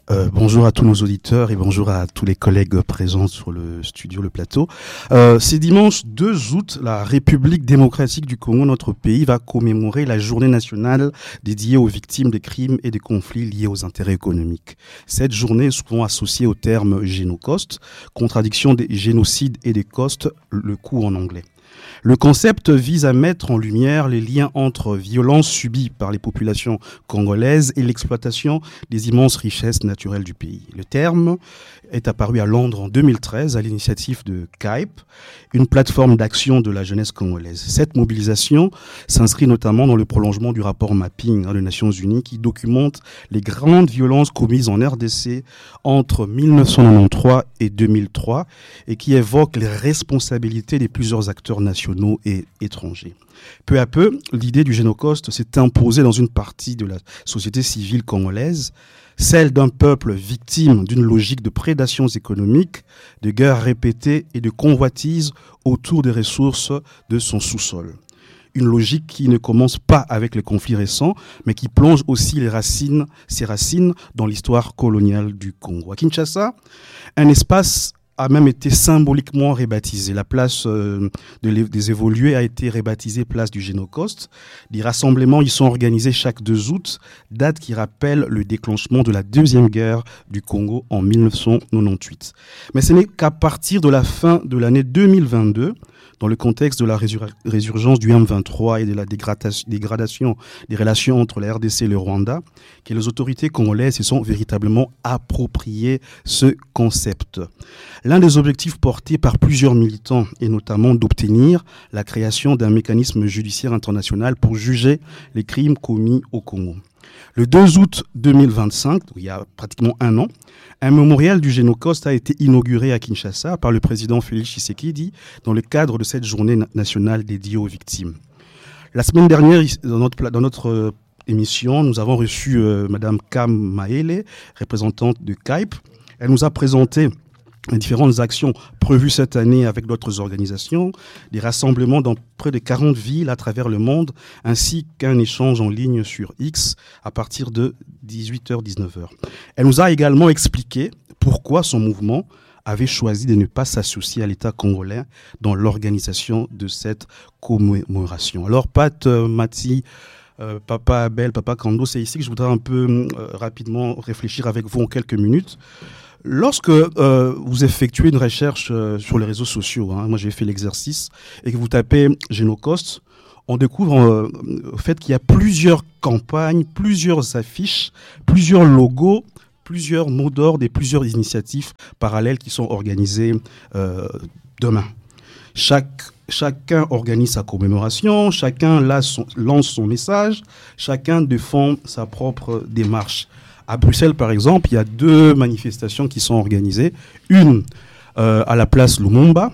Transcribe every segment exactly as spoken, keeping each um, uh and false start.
Euh, bonjour à tous nos auditeurs et bonjour à tous les collègues présents sur le studio, le plateau. Euh, c'est dimanche deux août, la République démocratique du Congo, notre pays, va commémorer la journée nationale dédiée aux victimes des crimes et des conflits liés aux intérêts économiques. Cette journée est souvent associée au terme génocoste, contradiction des génocides et des costes, le coût en anglais. Le concept vise à mettre en lumière les liens entre violences subies par les populations congolaises et l'exploitation des immenses richesses naturelles du pays. Le terme est apparu à Londres en deux mille treize à l'initiative de C A I P, une plateforme d'action de la jeunesse congolaise. Cette mobilisation s'inscrit notamment dans le prolongement du rapport Mapping hein, des Nations Unies qui documente les grandes violences commises en R D C entre mille neuf cent quatre-vingt-treize et deux mille trois et qui évoque les responsabilités des plusieurs acteurs nationaux et étrangers. Peu à peu, l'idée du génocide s'est imposée dans une partie de la société civile congolaise, celle d'un peuple victime d'une logique de prédation économique, de guerres répétées et de convoitise autour des ressources de son sous-sol. Une logique qui ne commence pas avec les conflits récents, mais qui plonge aussi les racines, ses racines dans l'histoire coloniale du Congo. À Kinshasa, un espace a même été symboliquement rebaptisé. La place euh, de des évolués a été rebaptisée place du Génocide. Des rassemblements y sont organisés chaque deux août, date qui rappelle le déclenchement de la deuxième guerre du Congo en mille neuf cent quatre-vingt-dix-huit. Mais ce n'est qu'à partir de la fin de l'année deux mille vingt-deux, dans le contexte de la résur- résurgence du M vingt-trois et de la dégradation, dégradation des relations entre la R D C et le Rwanda, que les autorités congolaises se sont véritablement appropriées ce concept. L'un des objectifs portés par plusieurs militants est notamment d'obtenir la création d'un mécanisme judiciaire international pour juger les crimes commis au Congo. Le deux août deux mille vingt-cinq, il y a pratiquement un an, un mémorial du Génocide a été inauguré à Kinshasa par le président Félix Tshisekedi dans le cadre de cette journée nationale dédiée aux victimes. La semaine dernière, dans notre, dans notre émission, nous avons reçu euh, Madame Kam Maele, représentante de C A I P. Elle nous a présenté les différentes actions prévues cette année avec d'autres organisations, des rassemblements dans près de quarante villes à travers le monde, ainsi qu'un échange en ligne sur X à partir de dix-huit heures dix-neuf heures. Elle nous a également expliqué pourquoi son mouvement avait choisi de ne pas s'associer à l'État congolais dans l'organisation de cette commémoration. Alors, Pat, euh, Mati, euh, Papa Abel, Papa Kando, c'est ici que je voudrais un peu euh, rapidement réfléchir avec vous en quelques minutes. Lorsque euh, vous effectuez une recherche euh, sur les réseaux sociaux, hein, moi j'ai fait l'exercice, et que vous tapez Génocide, on découvre euh, au fait qu'il y a plusieurs campagnes, plusieurs affiches, plusieurs logos, plusieurs mots d'ordre et plusieurs initiatives parallèles qui sont organisées euh, demain. Chaque, chacun organise sa commémoration, chacun lance son, lance son message, chacun défend sa propre démarche. À Bruxelles, par exemple, il y a deux manifestations qui sont organisées. Une euh, à la place Lumumba,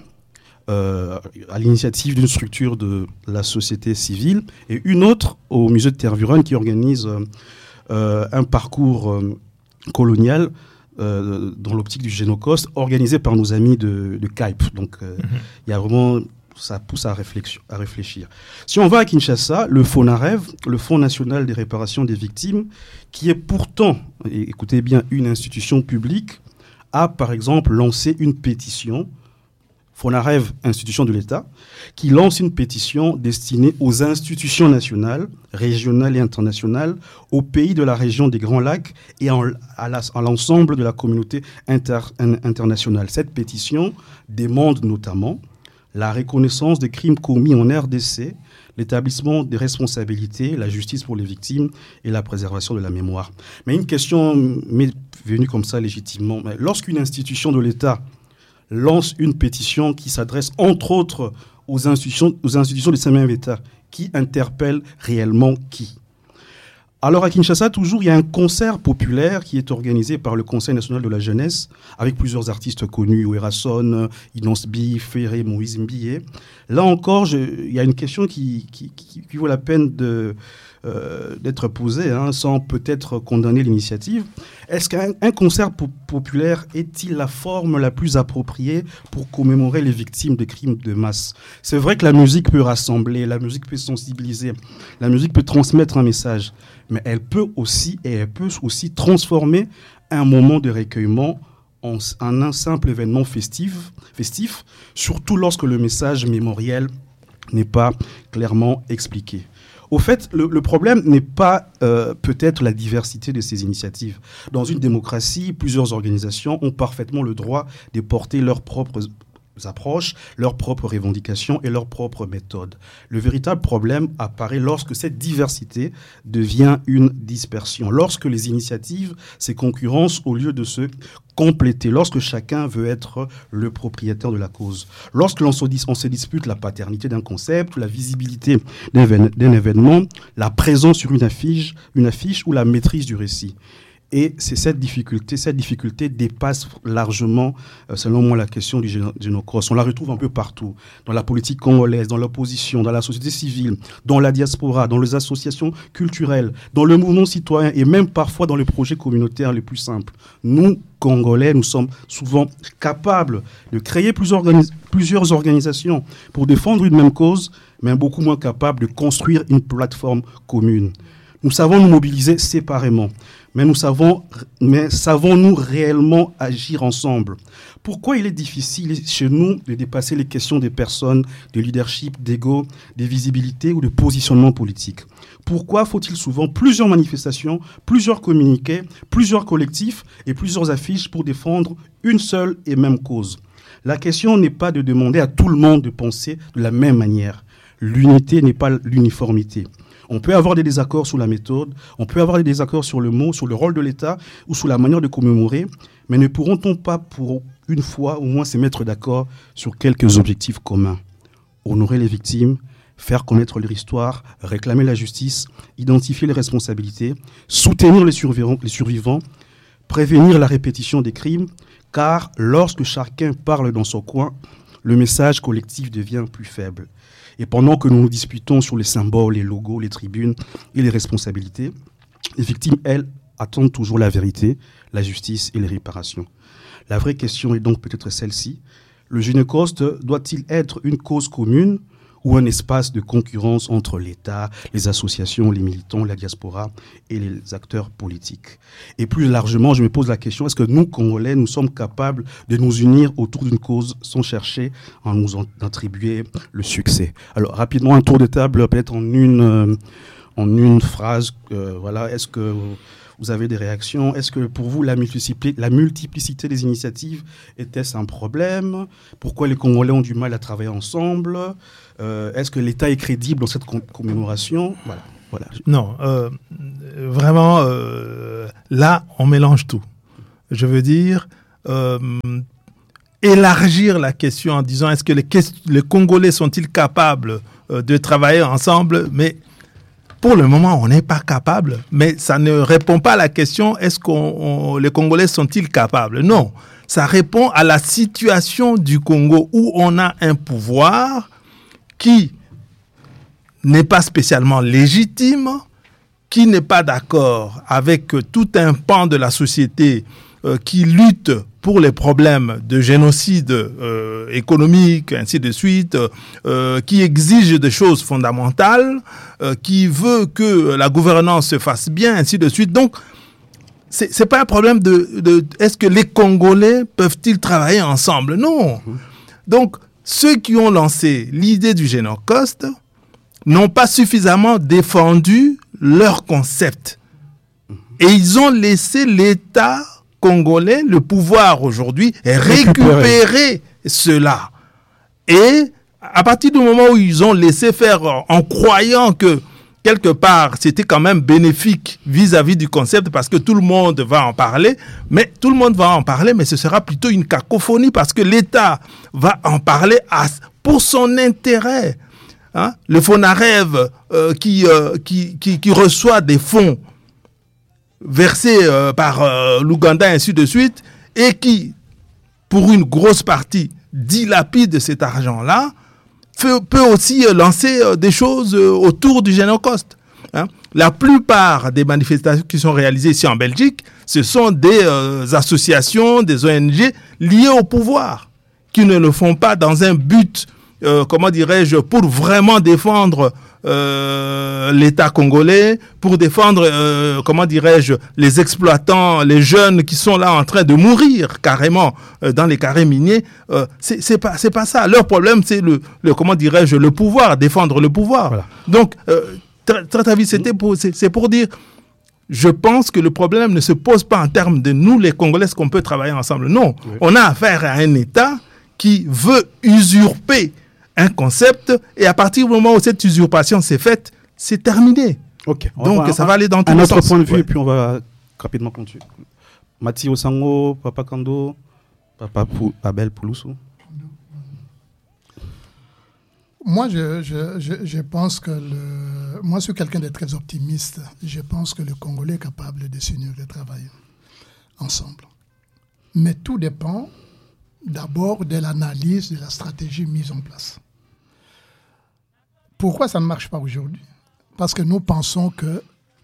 euh, à l'initiative d'une structure de la société civile, et une autre au musée de Tervuren qui organise euh, un parcours euh, colonial euh, dans l'optique du Génocide, organisé par nos amis de, de C A I P. Donc, euh, mm-hmm. il y a vraiment... ça pousse à réfléchir, à réfléchir. Si on va à Kinshasa, le FONAREV, le Fonds national des réparations des victimes, qui est pourtant, et écoutez bien, une institution publique, a par exemple lancé une pétition, FONAREV, institution de l'État, qui lance une pétition destinée aux institutions nationales, régionales et internationales, aux pays de la région des Grands Lacs et en, à, la, à l'ensemble de la communauté inter, internationale. Cette pétition demande notamment la reconnaissance des crimes commis en R D C, l'établissement des responsabilités, la justice pour les victimes et la préservation de la mémoire. Mais une question m'est venue comme ça légitimement. Lorsqu'une institution de l'État lance une pétition qui s'adresse entre autres aux institutions, aux institutions de ce même État, qui interpelle réellement qui ? Alors à Kinshasa, toujours, il y a un concert populaire qui est organisé par le Conseil national de la jeunesse avec plusieurs artistes connus, Ouerason, Inonce Bi, Ferré, Moïse Mbié. Là encore, je, il y a une question qui, qui, qui, qui vaut la peine de, euh, d'être posée, hein, sans peut-être condamner l'initiative. Est-ce qu'un un concert po- populaire est-il la forme la plus appropriée pour commémorer les victimes de crimes de masse ? C'est vrai que la musique peut rassembler, la musique peut sensibiliser, la musique peut transmettre un message. mais elle peut aussi, et elle peut aussi transformer un moment de recueillement en, en un simple événement festif, festif, surtout lorsque le message mémoriel n'est pas clairement expliqué. Au fait, le, le problème n'est pas euh, peut-être la diversité de ces initiatives. Dans une démocratie, plusieurs organisations ont parfaitement le droit de porter leurs propres approches, leurs propres revendications et leurs propres méthodes. Le véritable problème apparaît lorsque cette diversité devient une dispersion, lorsque les initiatives, ces concurrences, au lieu de se compléter, lorsque chacun veut être le propriétaire de la cause, lorsque l'on se, dis, on se dispute la paternité d'un concept, la visibilité d'un, d'un événement, la présence sur une affiche, une affiche ou la maîtrise du récit. Et c'est cette difficulté, cette difficulté dépasse largement, euh, selon moi, la question du génocross. On la retrouve un peu partout, dans la politique congolaise, dans l'opposition, dans la société civile, dans la diaspora, dans les associations culturelles, dans le mouvement citoyen et même parfois dans les projets communautaires les plus simples. Nous, Congolais, nous sommes souvent capables de créer plusieurs, organis- plusieurs organisations pour défendre une même cause, mais beaucoup moins capables de construire une plateforme commune. Nous savons nous mobiliser séparément, mais nous savons, mais savons-nous réellement agir ensemble ? Pourquoi il est difficile chez nous de dépasser les questions des personnes, de leadership, d'ego, de visibilité ou de positionnement politique ? Pourquoi faut-il souvent plusieurs manifestations, plusieurs communiqués, plusieurs collectifs et plusieurs affiches pour défendre une seule et même cause ? La question n'est pas de demander à tout le monde de penser de la même manière. L'unité n'est pas l'uniformité. On peut avoir des désaccords sur la méthode, on peut avoir des désaccords sur le mot, sur le rôle de l'État ou sur la manière de commémorer, mais ne pourront-on pas pour une fois au moins se mettre d'accord sur quelques objectifs communs ? Honorer les victimes, faire connaître leur histoire, réclamer la justice, identifier les responsabilités, soutenir les survivants, les survivants, prévenir la répétition des crimes, car lorsque chacun parle dans son coin, le message collectif devient plus faible. Et pendant que nous nous disputons sur les symboles, les logos, les tribunes et les responsabilités, les victimes, elles, attendent toujours la vérité, la justice et les réparations. La vraie question est donc peut-être celle-ci. Le génocross doit-il être une cause commune ou un espace de concurrence entre l'État, les associations, les militants, la diaspora et les acteurs politiques ? Et plus largement, je me pose la question, est-ce que nous, Congolais, nous sommes capables de nous unir autour d'une cause sans chercher à nous en attribuer le succès ? Alors, rapidement, un tour de table, peut-être en une, euh, en une phrase. Euh, voilà, est-ce que vous avez des réactions ? Est-ce que pour vous, la multiplicité, la multiplicité des initiatives, était-ce un problème ? Pourquoi les Congolais ont du mal à travailler ensemble ? euh, Est-ce que l'État est crédible dans cette com- commémoration ? Voilà. Voilà. Non, euh, vraiment, euh, là, on mélange tout. Je veux dire, euh, élargir la question en disant est-ce que les, les Congolais sont-ils capables euh, de travailler ensemble ? Mais pour le moment, on n'est pas capable, mais ça ne répond pas à la question est-ce que les Congolais sont-ils capables ? Non, ça répond à la situation du Congo où on a un pouvoir qui n'est pas spécialement légitime, qui n'est pas d'accord avec tout un pan de la société euh, qui lutte pour les problèmes de génocide euh, économique, ainsi de suite, euh, qui exige des choses fondamentales, euh, qui veut que la gouvernance se fasse bien, ainsi de suite. Donc, c'est, c'est pas un problème de, de est-ce que les Congolais peuvent-ils travailler ensemble ? Non. Donc, ceux qui ont lancé l'idée du génocross n'ont pas suffisamment défendu leur concept. Et ils ont laissé l'État congolais, le pouvoir aujourd'hui, récupérer, récupérer cela. Et à partir du moment où ils ont laissé faire en croyant que quelque part c'était quand même bénéfique vis-à-vis du concept parce que tout le monde va en parler, mais tout le monde va en parler, mais ce sera plutôt une cacophonie parce que l'État va en parler à, pour son intérêt. Hein? Le FONAREV euh, qui, euh, qui, qui, qui reçoit des fonds versés euh, par euh, l'Ouganda, ainsi de suite, et qui, pour une grosse partie, dilapide cet argent-là, fait, peut aussi euh, lancer euh, des choses euh, autour du génocross. Hein? La plupart des manifestations qui sont réalisées ici en Belgique, ce sont des euh, associations, des O N G liées au pouvoir, qui ne le font pas dans un but euh, comment dirais-je, pour vraiment défendre euh, l'État congolais, pour défendre, euh, comment dirais-je, les exploitants, les jeunes qui sont là en train de mourir carrément euh, dans les carrés miniers. Euh, c'est, c'est pas, c'est pas ça. Leur problème, c'est le, le comment dirais-je, le pouvoir, défendre le pouvoir. Voilà. Donc, euh, très, très vite, c'était pour, c'est, c'est pour dire. Je pense que le problème ne se pose pas en termes de nous, les Congolais, est-ce qu'on peut travailler ensemble. Non, oui. On a affaire à un État qui veut usurper un concept et à partir du moment où cette usurpation s'est faite, c'est terminé. Okay. Donc va, ça va aller dans tous les sens. Un autre point de vue ouais. Et puis on va rapidement continuer. Mathieu Osango, Papa Kando, Papa Pou, Abel Poulousou. Moi, je, je, je, je pense que le... Moi, je suis quelqu'un de très optimiste. Je pense que le Congolais est capable de s'unir, de travailler ensemble. Mais tout dépend d'abord de l'analyse de la stratégie mise en place. Pourquoi ça ne marche pas aujourd'hui ? Parce que nous pensons que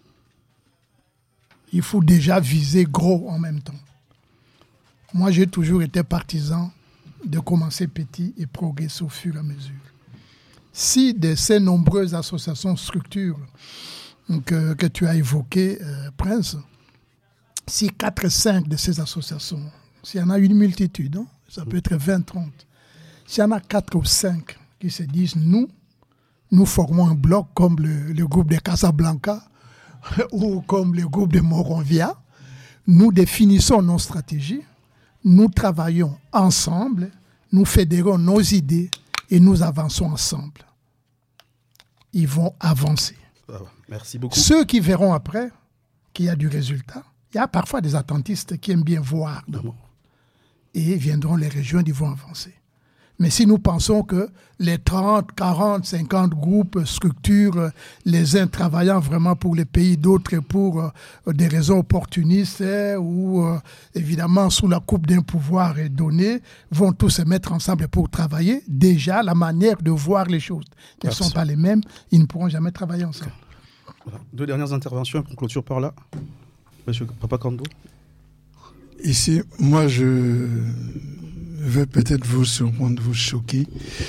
il faut déjà viser gros en même temps. Moi, j'ai toujours été partisan de commencer petit et progresser au fur et à mesure. Si de ces nombreuses associations, structures que, que tu as évoquées, euh, Prince, si quatre cinq de ces associations, s'il y en a une multitude, hein, ça peut être vingt trente, s'il y en a quatre ou cinq qui se disent, nous, nous formons un bloc comme le, le groupe de Casablanca ou comme le groupe de Moronvia, nous définissons nos stratégies, nous travaillons ensemble, nous fédérons nos idées, et nous avançons ensemble. Ils vont avancer. Ah, merci beaucoup. Ceux qui verront après qu'il y a du résultat, il y a parfois des attentistes qui aiment bien voir d'abord. Et viendront les rejoindre, ils vont avancer. Mais si nous pensons que les trente, quarante, cinquante groupes, structures, les uns travaillant vraiment pour le pays, d'autres pour euh, des raisons opportunistes hein, ou euh, évidemment sous la coupe d'un pouvoir donné, vont tous se mettre ensemble pour travailler, déjà la manière de voir les choses ne sont pas les mêmes, ils ne pourront jamais travailler ensemble. Okay. Voilà. Deux dernières interventions, on clôture par là. Monsieur Papa Kando. Ici, moi je... Je vais peut-être vous surprendre, vous choquer.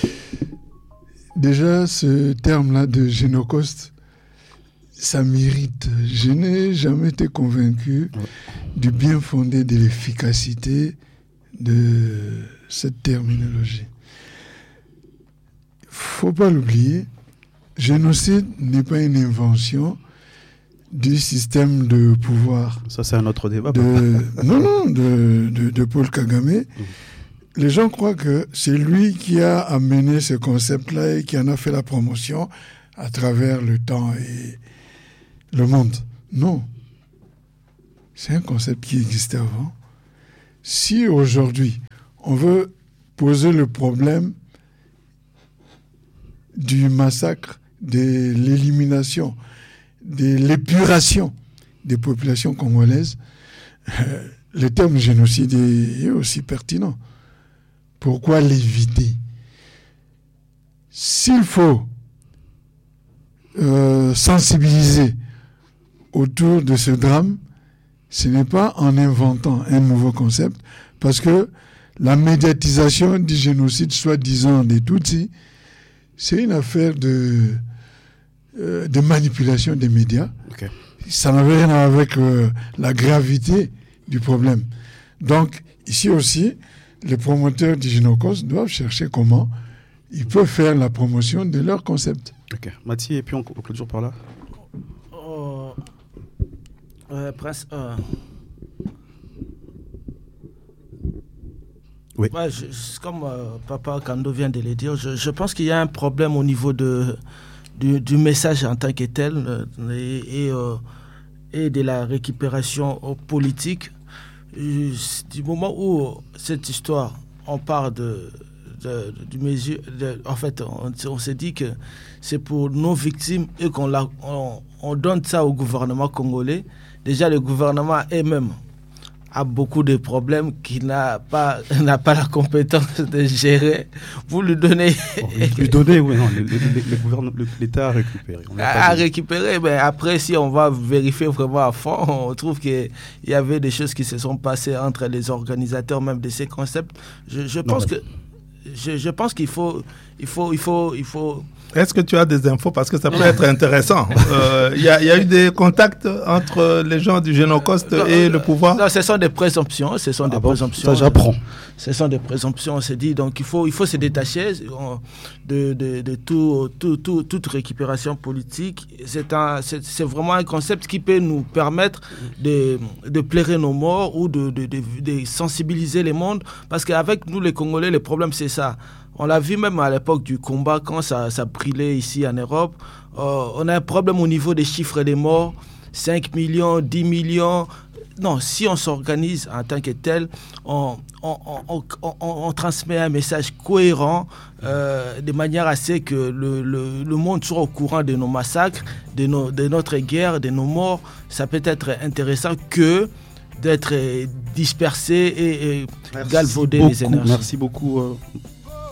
Déjà, ce terme-là de génocoste, ça m'irrite. Je n'ai jamais été convaincu ouais. du bien fondé de l'efficacité de cette terminologie. Il ne faut pas l'oublier, génocide n'est pas une invention du système de pouvoir. Ça, c'est un autre débat. De, non, non, de, de, de Paul Kagame. Mmh. Les gens croient que c'est lui qui a amené ce concept-là et qui en a fait la promotion à travers le temps et le monde. Non. C'est un concept qui existait avant. Si aujourd'hui, on veut poser le problème du massacre, de l'élimination, de l'épuration des populations congolaises, euh, le terme génocide est, est aussi pertinent. Pourquoi l'éviter ? S'il faut euh, sensibiliser autour de ce drame, ce n'est pas en inventant un nouveau concept, parce que la médiatisation du génocide, soi-disant des Tutsis, c'est une affaire de, euh, de manipulation des médias. Okay. Ça n'avait rien à voir avec euh, la gravité du problème. Donc, ici aussi, les promoteurs du génocide doivent chercher comment ils peuvent faire la promotion de leur concept. Ok. Mathieu, et puis on clôture par là. Euh, euh, Prince, euh, oui. Ouais, je, comme euh, Papa Kando vient de le dire, je, je pense qu'il y a un problème au niveau de, du, du message en tant que tel euh, et, et, euh, et de la récupération politique. Du moment où cette histoire, on parle de, de, de, de mesure, de, en fait, on, on s'est dit que c'est pour nos victimes et qu'on la, on, on donne ça au gouvernement congolais. Déjà, le gouvernement elle-même a beaucoup de problèmes qu'il n'a pas, n'a pas la compétence de gérer. Vous lui donnez... Bon, lui donner, oui, non, le, le, le, le, l'État a récupéré. On a, a récupéré, mais après, si on va vérifier vraiment à fond, on trouve qu'il y avait des choses qui se sont passées entre les organisateurs même de ces concepts. Je, je pense non, que... je, je pense qu'il faut, il faut, il faut, il faut. Est-ce que tu as des infos? Parce que ça peut être intéressant. Il euh, y, y a eu des contacts entre les gens du Génocost non, et le pouvoir? Non, ce sont des présomptions. Ce sont ah des bon, présomptions. Ça, j'apprends. Ce sont des présomptions, on s'est dit. Donc, il faut, il faut se détacher de, de, de tout, tout, tout, toute récupération politique. C'est, un, c'est, c'est vraiment un concept qui peut nous permettre de, de plairer nos morts ou de, de, de, de sensibiliser les mondes. Parce qu'avec nous, les Congolais, le problème, c'est ça. On l'a vu même à l'époque du combat, quand ça, ça brûlait ici en Europe. Euh, on a un problème au niveau des chiffres des morts. cinq millions, dix millions. Non, si on s'organise en tant que tel, on, on, on, on, on transmet un message cohérent euh, de manière à ce que le, le, le monde soit au courant de nos massacres, de, nos, de notre guerre, de nos morts. Ça peut être intéressant que d'être dispersé et, et galvauder les énergies. Merci beaucoup. Euh...